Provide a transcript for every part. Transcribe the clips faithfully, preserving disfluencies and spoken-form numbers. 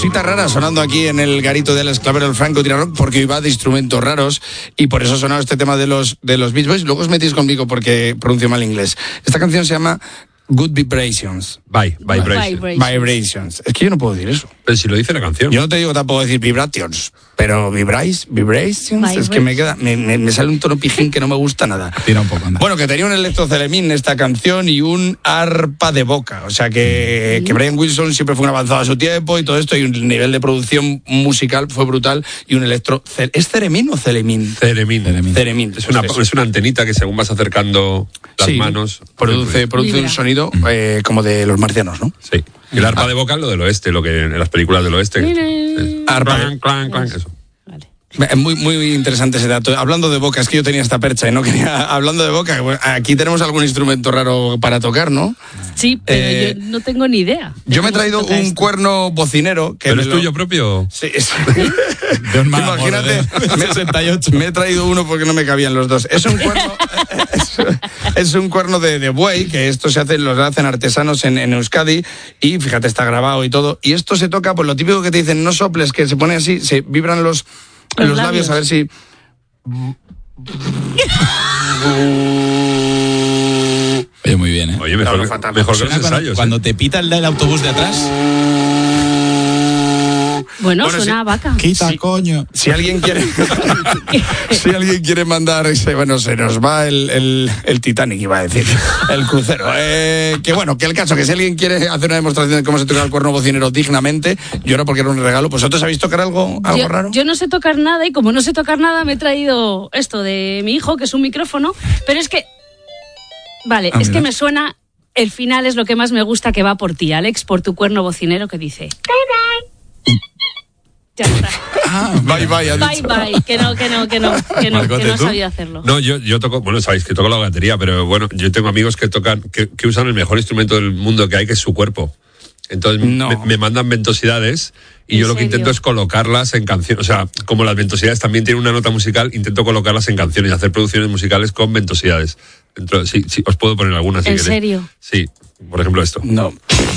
cositas raras sonando aquí en el garito de Alex Clavero, el Franco Tira Rock, porque iba de instrumentos raros y por eso ha sonado este tema de los, de los Beach Boys. Luego os metís conmigo porque pronuncio mal inglés. Esta canción se llama Good Vibrations. Bye, vibrations. Vibrations. Vibrations. Es que yo no puedo decir eso. Pero si lo dice la canción. Yo no te digo tampoco decir vibrations, pero vibrais, vibrations, Vibrations. es que me queda, me, me, me sale un tono pijín que no me gusta nada. Tira un poco, anda. Bueno, que tenía un electrocelemín esta canción y un arpa de boca. O sea que, que Brian Wilson siempre fue un avanzado a su tiempo y todo esto, y un nivel de producción musical fue brutal. Y un electro... ¿Es ceremín o celemín? Ceremín. Ceremín. Ceremín. Es una, Pues eso. es una antenita que según vas acercando las Sí, manos... Produce, produce un Vibra. sonido eh, como de los marcianos, ¿no? Sí. Y el arpa de boca es lo del oeste, lo que en las películas del oeste. Mira. Es Arpa de- clan, clan, clan, eso. Vale. Es muy, muy interesante ese dato. Hablando de boca, es que yo tenía esta percha y no quería... Hablando de boca, bueno, aquí tenemos algún instrumento raro para tocar, ¿no? Sí, pero Eh, yo no tengo ni idea. de Yo me he cómo se traído toca un esto. cuerno bocinero que ¿Pero me es lo- tuyo propio? Sí, sí. De un mal amor, Imagínate, ¿eh? me, sesenta y ocho. me he traído uno porque no me cabían los dos. Es un cuerno, es, es un cuerno de, de buey, que esto se hace, los hacen artesanos en, en Euskadi, y fíjate, está grabado y todo. Y esto se toca, pues lo típico que te dicen, no soples, que se pone así, se vibran los, los, Los labios. labios. A ver si... Oye, muy bien, ¿eh? Oye, mejor, No, no, que- fatal. mejor que Suena los cuando, ensayos. cuando ¿eh? te pita el del autobús de atrás. Bueno, Bueno, suena sí. a vaca. Quita, Sí. coño. Si alguien quiere, si alguien quiere mandar ese, bueno, se nos va el, el, el Titanic, iba a decir, el crucero. Eh, que bueno, que el caso, que si alguien quiere hacer una demostración de cómo se toca el cuerno bocinero dignamente, yo no, porque era un regalo. ¿Pues vosotros sabéis tocar algo, algo yo, raro? yo no sé tocar nada y como no sé tocar nada me he traído esto de mi hijo, que es un micrófono, pero es que... Vale, Ah, es mira. que me suena... El final es lo que más me gusta, que va por ti, Alex, por tu cuerno bocinero, que dice... Ya está. Ah, Bye, bye, ha Bye, dicho. bye. Que no, que no, que no, que no, Marcote, que no ¿tú? sabía hacerlo. No, yo, yo toco, bueno, sabéis que toco la batería, pero bueno, yo tengo amigos que tocan, que, que usan el mejor instrumento del mundo que hay, que es su cuerpo. Entonces No. me, me mandan ventosidades y ¿En yo lo que serio? intento es colocarlas en canciones. O sea, como las ventosidades también tienen una nota musical, intento colocarlas en canciones y hacer producciones musicales con ventosidades. Dentro, sí, sí, os puedo poner algunas si ¿En queréis. serio? Sí, por ejemplo esto. No.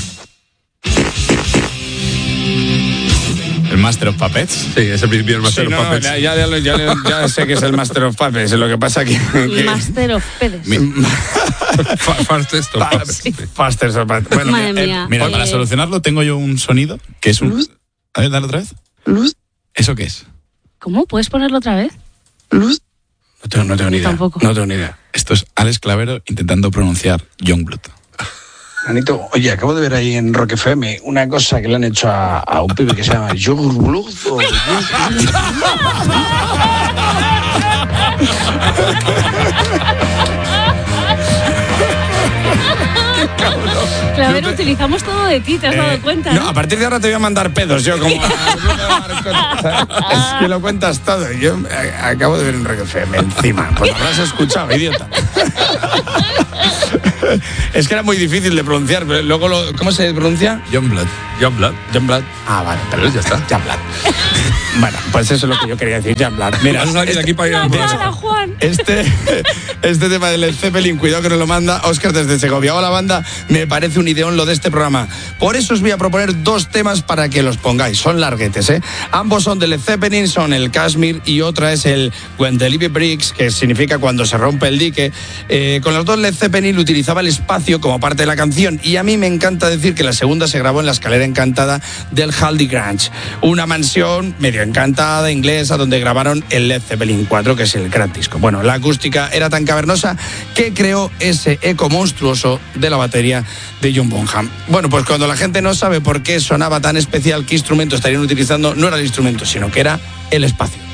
el Master of Puppets. Sí, es el principio del Master Sí, of no, no, Puppets. ya, ya, ya, ya- ya sé que es el Master of Puppets, lo que pasa que... que Master of Pedes. Fa- Fastest of Puppets. Sí. Faster of Puppets. Bueno, Madre eh, mía. Mira, Eh, para solucionarlo tengo yo un sonido que es un... A ver, dale otra vez. Luz, ¿Eso qué es? ¿Cómo? ¿Puedes ponerlo otra vez? luz, no tengo, no tengo ni idea. Tampoco. No tengo ni idea. Esto es Alex Clavero intentando pronunciar Youngblood. Anito, oye, acabo de ver ahí en Rock F M una cosa que le han hecho a, a un pibe que se llama Yogur Blood. o- Claro, utilizamos todo de ti, ¿te has dado Eh, cuenta? No, ¿no? a partir de ahora te voy a mandar pedos, yo como... es que lo cuentas todo. Yo eh, acabo de ver en Rock F M encima. Pues lo habrás escuchado, idiota. Es que era muy difícil de pronunciar. Pero luego, lo, ¿cómo se pronuncia? Youngblood. John Blood. John Blood. Ah, vale. Pero ya está. John Blood. Bueno, pues eso es lo que yo quería decir, John Blood. Mira, Vas a salir de aquí para ir a La por eso. cara, Juan. Este, este tema del Led Zeppelin, cuidado que nos lo manda Óscar desde Segovia. Hola, banda, me parece un ideón lo de este programa. Por eso os voy a proponer dos temas para que los pongáis. Son larguetes, ¿eh? Ambos son de Led Zeppelin, son el Kashmir y otra es el When the Levee Breaks, que significa cuando se rompe el dique. Eh, con los dos Led Zeppelin utilizaba el espacio como parte de la canción, y a mí me encanta decir que la segunda se grabó en la escalera encantada del Haldie Grange, una mansión medio encantada inglesa donde grabaron el Led Zeppelin cuatro, que es el gran disco. Bueno, la acústica era tan cavernosa que creó ese eco monstruoso de la batería de John Bonham. Bueno, pues cuando la gente no sabe por qué sonaba tan especial, qué instrumento estarían utilizando, no era el instrumento, sino que era el espacio.